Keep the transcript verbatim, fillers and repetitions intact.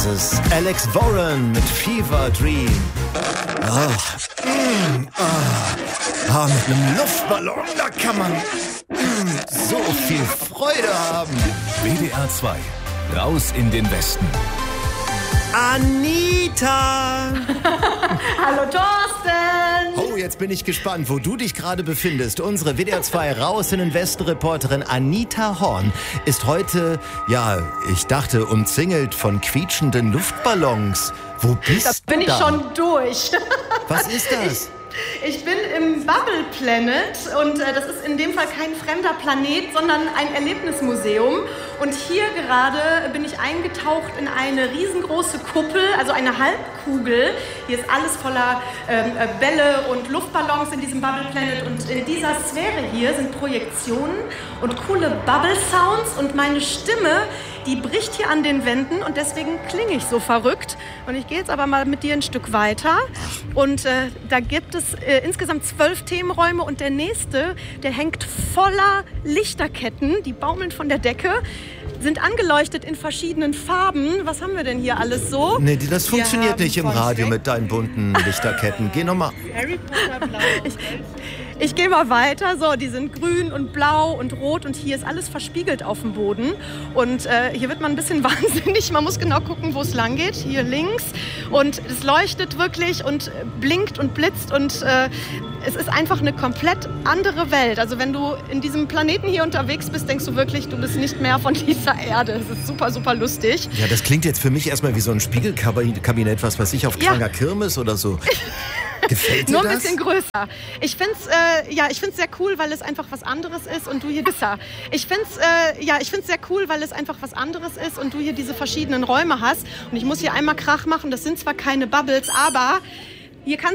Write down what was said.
ist Alex Warren mit Fever Dream. Oh, mm, oh. Oh, mit einem Luftballon, da kann man mm, so viel Freude haben. W D R zwei, raus in den Westen. Anita! Hallo Thorsten! Oh, jetzt bin ich gespannt, wo du dich gerade befindest. Unsere W D R zwei Raus in den Westen-Reporterin Anita Horn ist heute, ja, ich dachte, umzingelt von quietschenden Luftballons. Wo bist da du bin ich da? schon durch. Was ist das? Ich bin im Bubble Planet und äh, das ist in dem Fall kein fremder Planet, sondern ein Erlebnismuseum. Und hier gerade bin ich eingetaucht in eine riesengroße Kuppel, also eine Halbkugel. Hier ist alles voller ähm, Bälle und Luftballons in diesem Bubble Planet. Und in dieser Sphäre hier sind Projektionen und coole Bubble Sounds. Und meine Stimme, die bricht hier an den Wänden und deswegen klinge ich so verrückt. Und ich gehe jetzt aber mal mit dir ein Stück weiter. Und äh, da gibt es äh, insgesamt zwölf Themenräume und der nächste, der hängt voller Lichterketten, die baumeln von der Decke, sind angeleuchtet in verschiedenen Farben. Was haben wir denn hier alles so? Nee, das funktioniert nicht im Radio Shrek mit deinen bunten Lichterketten. Geh nochmal. Harry Potter blau. Ich, ich gehe mal weiter. So, die sind grün und blau und rot und hier ist alles verspiegelt auf dem Boden. Und äh, hier wird man ein bisschen wahnsinnig. Man muss genau gucken, wo es lang geht. Hier links. Und es leuchtet wirklich und blinkt und blitzt und äh, es ist einfach eine komplett andere Welt. Also wenn du in diesem Planeten hier unterwegs bist, denkst du wirklich, du bist nicht mehr von dieser Erde. Es ist super, super lustig. Ja, das klingt jetzt für mich erstmal wie so ein Spiegelkabinett, was weiß ich, auf Ja. Kranger Kirmes oder so. Gefällt dir Nur ein das? bisschen größer. Ich finde es äh, ja, ich find's sehr cool, weil es einfach was anderes ist und du hier besser. Ich finde es äh, ja, ich find's sehr cool, weil es einfach was anderes ist und du hier diese verschiedenen Räume hast. Und ich muss hier einmal Krach machen. Das sind zwar keine Bubbles, aber hier kannst